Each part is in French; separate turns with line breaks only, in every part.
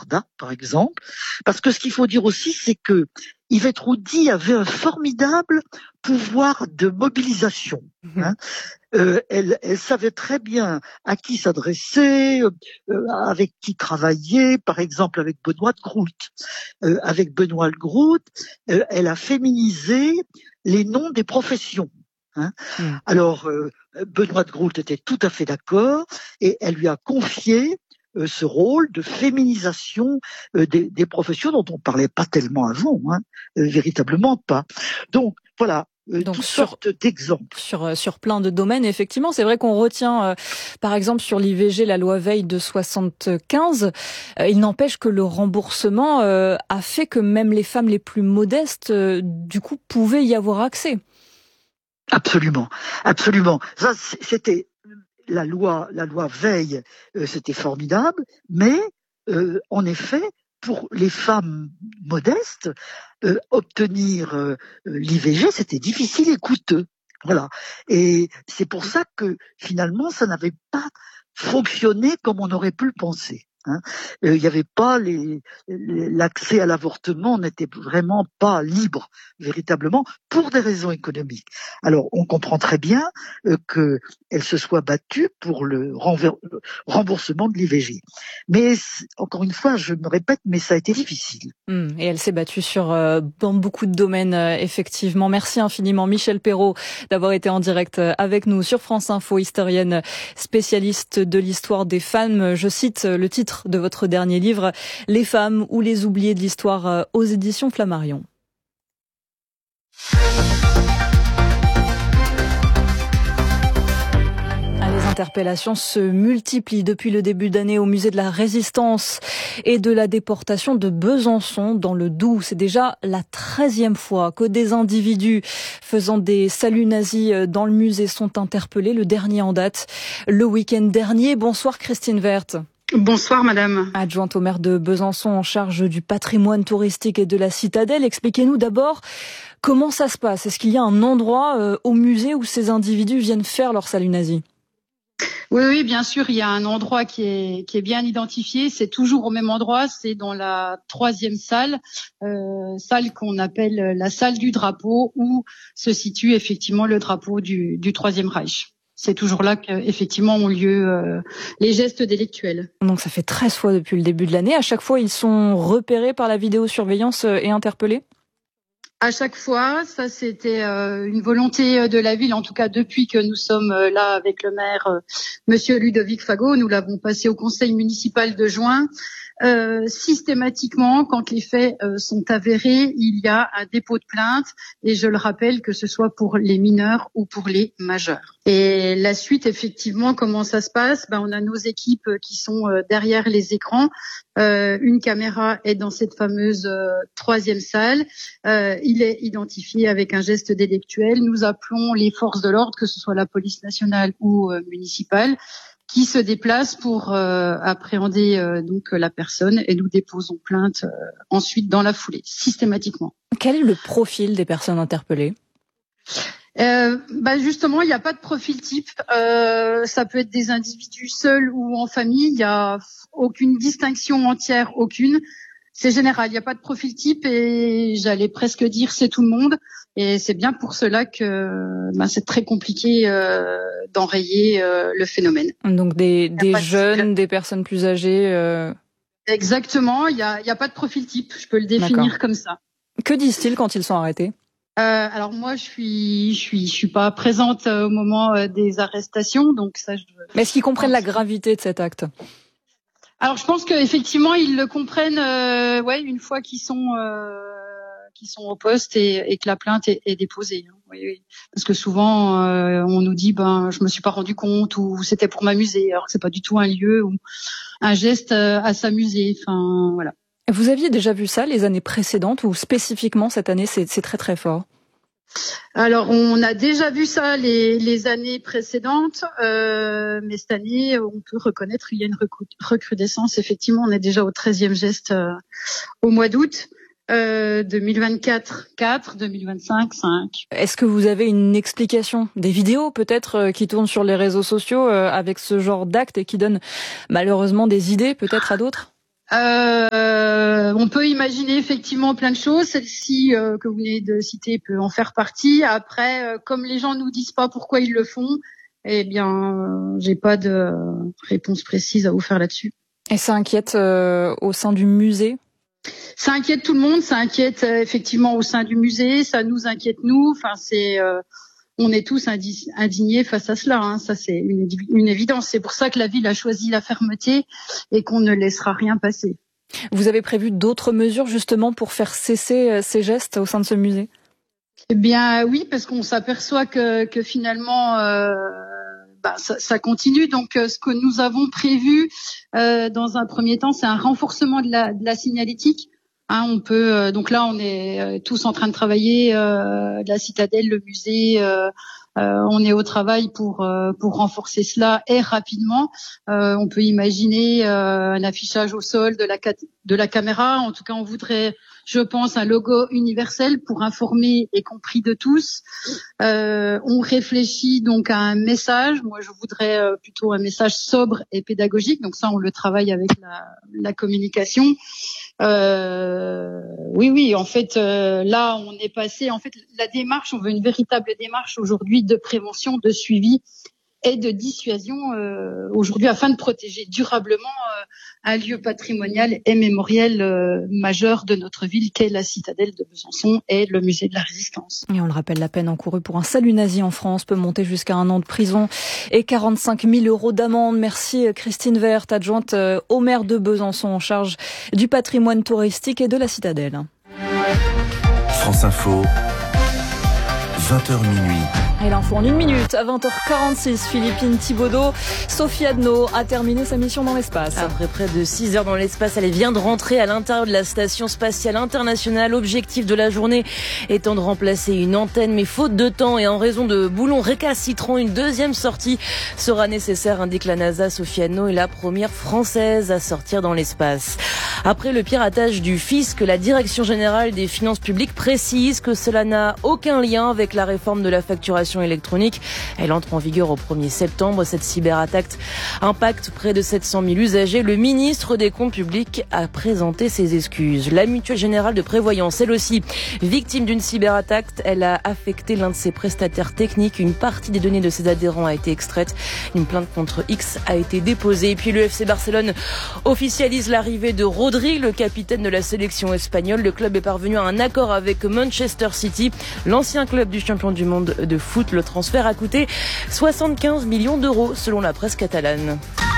Varda, par exemple, parce que ce qu'il faut dire aussi, c'est que Yvette Roudy avait un formidable pouvoir de mobilisation. Hein. Elle savait très bien à qui s'adresser, avec qui travailler, par exemple avec Benoît de Groot. Avec Benoît de Groot, elle a féminisé les noms des professions. Hein. Alors, Benoît de Groot était tout à fait d'accord et elle lui a confié ce rôle de féminisation des professions dont on parlait pas tellement avant, hein, véritablement pas. Donc, voilà.
Donc
toutes sortes d'exemples.
Sur plein de domaines, effectivement. C'est vrai qu'on retient, par exemple, sur l'IVG, la loi Veil de 75. Il n'empêche que le remboursement a fait que même les femmes les plus modestes, du coup, pouvaient y avoir accès.
Absolument, absolument. Ça, c'était la loi Veil, c'était formidable, mais en effet, pour les femmes modestes, obtenir l'IVG, c'était difficile et coûteux. Voilà. Et c'est pour ça que finalement, ça n'avait pas fonctionné comme on aurait pu le penser. Hein. Il n'y avait pas l'accès à l'avortement n'était vraiment pas libre véritablement pour des raisons économiques. Alors on comprend très bien qu'elle se soit battue pour le remboursement de l'IVG. Mais encore une fois, je me répète, mais ça a été difficile.
Et elle s'est battue dans beaucoup de domaines, effectivement. Merci infiniment, Michel Perrault, d'avoir été en direct avec nous sur France Info, historienne spécialiste de l'histoire des femmes. Je cite le titre de votre dernier livre, Les femmes ou les oubliées de l'histoire, aux éditions Flammarion. Les interpellations se multiplient depuis le début d'année au musée de la Résistance et de la déportation de Besançon dans le Doubs. C'est déjà la 13e fois que des individus faisant des saluts nazis dans le musée sont interpellés. Le dernier en date, le week-end dernier. Bonsoir Christine Werth.
Bonsoir madame.
Adjointe au maire de Besançon en charge du patrimoine touristique et de la citadelle. Expliquez-nous d'abord comment ça se passe. Est-ce qu'il y a un endroit au musée où ces individus viennent faire leur salut nazi ?
Oui, bien sûr, il y a un endroit qui est bien identifié. C'est toujours au même endroit, c'est dans la 3e salle, salle qu'on appelle la salle du drapeau, où se situe effectivement le drapeau du 3e Reich. C'est toujours là qu'effectivement ont lieu les gestes délictuels.
Donc ça fait 13 fois depuis le début de l'année. À chaque fois, ils sont repérés par la vidéosurveillance et interpellés ?
À chaque fois, ça c'était une volonté de la ville, en tout cas depuis que nous sommes là avec le maire, Monsieur Ludovic Fagot. Nous l'avons passé au conseil municipal de juin. Systématiquement, quand les faits sont avérés, il y a un dépôt de plainte, et je le rappelle, que ce soit pour les mineurs ou pour les majeurs. Et la suite, effectivement, comment ça se passe ? On a nos équipes qui sont derrière les écrans. Une caméra est dans cette fameuse 3e salle. Il est identifié avec un geste délictuel. Nous appelons les forces de l'ordre, que ce soit la police nationale ou municipale, qui se déplacent pour appréhender donc la personne, et nous déposons plainte ensuite dans la foulée, systématiquement.
Quel est le profil des personnes interpellées ?
Justement, il n'y a pas de profil type. Ça peut être des individus seuls ou en famille. Il n'y a aucune distinction entière, aucune. C'est général, il n'y a pas de profil type, et j'allais presque dire c'est tout le monde. Et c'est bien pour cela que c'est très compliqué d'enrayer le phénomène.
Donc des jeunes, des personnes plus âgées.
Exactement, il y a pas de profil type. Je peux le définir comme ça.
Que disent-ils quand ils sont arrêtés ?
Alors moi, je suis pas présente au moment des arrestations, donc ça.
Mais est-ce qu'ils comprennent la gravité de cet acte ?
Alors je pense qu'effectivement ils le comprennent, une fois qu'ils sont au poste et que la plainte est déposée. Oui. Parce que souvent on nous dit je me suis pas rendu compte, ou c'était pour m'amuser, alors que c'est pas du tout un lieu ou un geste à s'amuser. Enfin voilà.
Vous aviez déjà vu ça les années précédentes, ou spécifiquement cette année c'est très très fort ?
Alors, on a déjà vu ça les années précédentes, mais cette année, on peut reconnaître qu'il y a une recrudescence. Effectivement, on est déjà au 13e geste au mois d'août. 2024, 4, 2025, 5.
Est-ce que vous avez une explication, des vidéos peut-être qui tournent sur les réseaux sociaux avec ce genre d'actes et qui donnent malheureusement des idées peut-être à d'autres ?
On peut imaginer effectivement plein de choses. Celle-ci que vous venez de citer peut en faire partie. Après, comme les gens nous disent pas pourquoi ils le font, eh bien, j'ai pas de réponse précise à vous faire là-dessus.
Et ça inquiète au sein du musée ?
Ça inquiète tout le monde. Ça inquiète effectivement au sein du musée. Ça nous inquiète nous. Enfin, on est tous indignés face à cela. Hein. Ça, c'est une évidence. C'est pour ça que la ville a choisi la fermeté et qu'on ne laissera rien passer.
Vous avez prévu d'autres mesures justement pour faire cesser ces gestes au sein de ce musée ?
Eh bien oui, parce qu'on s'aperçoit que finalement ça continue. Donc ce que nous avons prévu dans un premier temps, c'est un renforcement de la signalétique. Hein, on peut donc là on est tous en train de travailler la citadelle, le musée. On est au travail pour renforcer cela et rapidement. On peut imaginer un affichage au sol de la caméra. En tout cas, on voudrait, je pense, un logo universel pour informer et compris de tous. On réfléchit donc à un message. Moi, je voudrais plutôt un message sobre et pédagogique. Donc ça, on le travaille avec la communication. Oui. En fait, là, on est passé. En fait, la démarche, on veut une véritable démarche aujourd'hui de prévention, de suivi et de dissuasion aujourd'hui afin de protéger durablement un lieu patrimonial et mémoriel majeur de notre ville qu'est la citadelle de Besançon et le musée de la Résistance.
Et on le rappelle, la peine encourue pour un salut nazi en France peut monter jusqu'à 1 an de prison et 45 000 € d'amende. Merci Christine Vert, adjointe au maire de Besançon en charge du patrimoine touristique et de la citadelle.
France Info, 20h minuit.
Et l'info en 1 minute, à 20h46, Philippine Thibaudeau. Sophie Adno a terminé sa mission dans l'espace.
Après près de 6 heures dans l'espace, elle vient de rentrer à l'intérieur de la Station Spatiale Internationale. Objectif de la journée étant de remplacer une antenne, mais faute de temps et en raison de boulons récalcitrants, une deuxième sortie sera nécessaire, indique la NASA. Sophie Adno est la première française à sortir dans l'espace. Après le piratage du fisc, la Direction Générale des Finances Publiques précise que cela n'a aucun lien avec la réforme de la facturation électronique. Elle entre en vigueur au 1er septembre. Cette cyberattaque impacte près de 700 000 usagers. Le ministre des Comptes publics a présenté ses excuses. La Mutuelle Générale de Prévoyance, elle aussi, victime d'une cyberattaque. Elle a affecté l'un de ses prestataires techniques. Une partie des données de ses adhérents a été extraite. Une plainte contre X a été déposée. Et puis le FC Barcelone officialise l'arrivée de Rodri, le capitaine de la sélection espagnole. Le club est parvenu à un accord avec Manchester City, l'ancien club du champion du monde de foot. Le transfert a coûté 75 millions d'euros selon la presse catalane.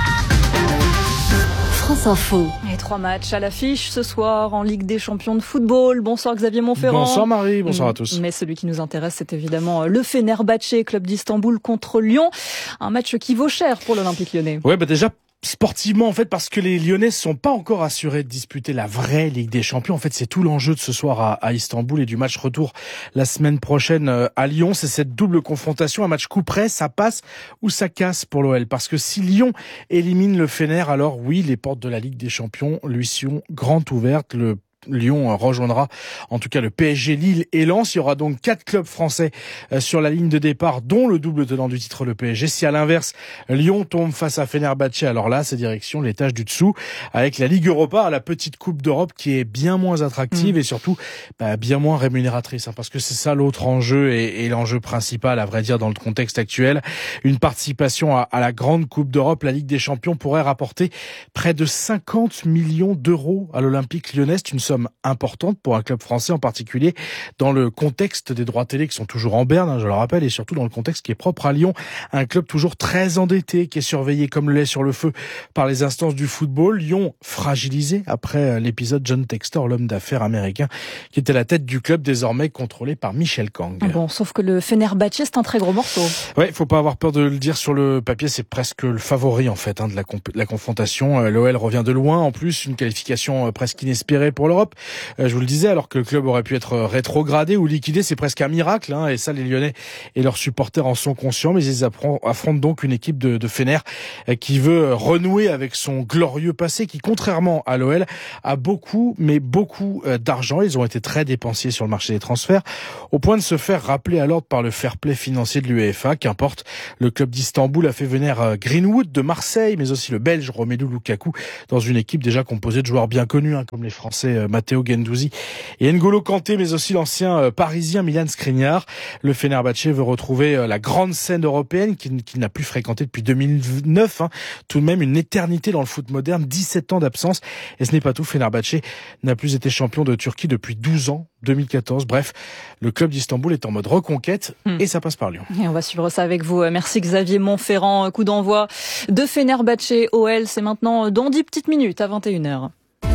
France Info. Et 3 matchs à l'affiche ce soir en Ligue des champions de football. Bonsoir Xavier Montferrand.
Bonsoir Marie, bonsoir à tous.
Mais celui qui nous intéresse, c'est évidemment le Fenerbahçe, club d'Istanbul contre Lyon. Un match qui vaut cher pour l'Olympique lyonnais.
Ouais, déjà sportivement en fait, parce que les Lyonnais sont pas encore assurés de disputer la vraie Ligue des Champions. En fait, c'est tout l'enjeu de ce soir à Istanbul et du match retour la semaine prochaine à Lyon. C'est cette double confrontation, un match coup près, ça passe ou ça casse pour l'OL. Parce que si Lyon élimine le Fener, alors oui, les portes de la Ligue des Champions lui sont grandes ouvertes. Lyon rejoindra en tout cas le PSG, Lille et Lens. Il y aura donc 4 clubs français sur la ligne de départ, dont le double tenant du titre, le PSG. Si à l'inverse, Lyon tombe face à Fenerbahçe, alors là, c'est direction l'étage du dessous, avec la Ligue Europa, la petite Coupe d'Europe qui est bien moins attractive et surtout bien moins rémunératrice. Parce que c'est ça l'autre enjeu et l'enjeu principal, à vrai dire, dans le contexte actuel. Une participation à la grande Coupe d'Europe, la Ligue des Champions, pourrait rapporter près de 50 millions d'euros à l'Olympique lyonnais. C'est une somme importante pour un club français, en particulier dans le contexte des droits télé qui sont toujours en berne, je le rappelle, et surtout dans le contexte qui est propre à Lyon, un club toujours très endetté, qui est surveillé comme le lait sur le feu par les instances du football. Lyon fragilisé après l'épisode John Textor, l'homme d'affaires américain, qui était à la tête du club, désormais contrôlé par Michel Kang.
Bon, sauf que le Fenerbahçe, c'est un très gros morceau.
Ouais, faut pas avoir peur de le dire sur le papier, c'est presque le favori en fait de la confrontation. L'OL revient de loin, en plus une qualification presque inespérée pour l'Europe. Je vous le disais, alors que le club aurait pu être rétrogradé ou liquidé, c'est presque un miracle, et ça les Lyonnais et leurs supporters en sont conscients, mais ils affrontent donc une équipe de Fener qui veut renouer avec son glorieux passé, qui contrairement à l'OL a beaucoup d'argent. Ils ont été très dépensiers sur le marché des transferts, au point de se faire rappeler à l'ordre par le fair play financier de l'UEFA. Qu'importe, le club d'Istanbul a fait venir Greenwood de Marseille, mais aussi le Belge Romelu Lukaku, dans une équipe déjà composée de joueurs bien connus, comme les Français Matteo Guendouzi et N'Golo Kanté, mais aussi l'ancien parisien Milan Skriniar. Le Fenerbahçe veut retrouver la grande scène européenne qu'il n'a plus fréquentée depuis 2009. Tout de même une éternité dans le foot moderne, 17 ans d'absence. Et ce n'est pas tout, Fenerbahçe n'a plus été champion de Turquie depuis 12 ans, 2014. Bref, le club d'Istanbul est en mode reconquête et ça passe par Lyon.
Et on va suivre ça avec vous. Merci Xavier Montferrand. Coup d'envoi de Fenerbahçe OL. C'est maintenant dans 10 petites minutes à 21h.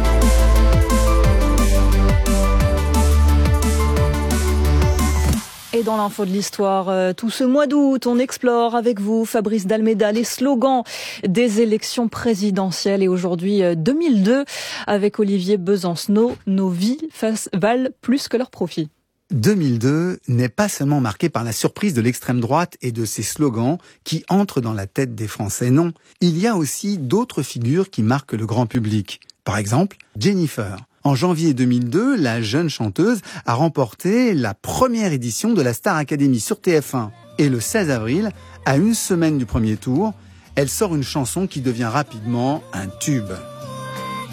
Et dans l'info de l'histoire, tout ce mois d'août, on explore avec vous, Fabrice Dalméda, les slogans des élections présidentielles. Et aujourd'hui, 2002, avec Olivier Besancenot, nos vies valent plus que leurs profits.
2002 n'est pas seulement marqué par la surprise de l'extrême droite et de ses slogans qui entrent dans la tête des Français. Non, il y a aussi d'autres figures qui marquent le grand public. Par exemple, Jennifer. En janvier 2002, la jeune chanteuse a remporté la première édition de la Star Academy sur TF1. Et le 16 avril, à une semaine du premier tour, elle sort une chanson qui devient rapidement un tube.